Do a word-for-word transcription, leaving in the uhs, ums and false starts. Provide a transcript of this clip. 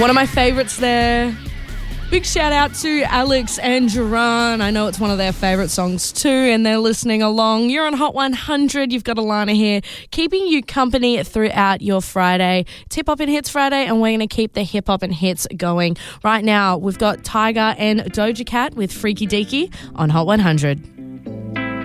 One of my favourites there. Big shout out to Alex and Duran. I know it's one of their favourite songs too, and they're listening along. You're on Hot one hundred. You've got Alana here, keeping you company throughout your Friday. It's Hip Hop and Hits Friday, and we're going to keep the hip hop and hits going. Right now, we've got Tyga and Doja Cat with Freaky Deaky on Hot one hundred.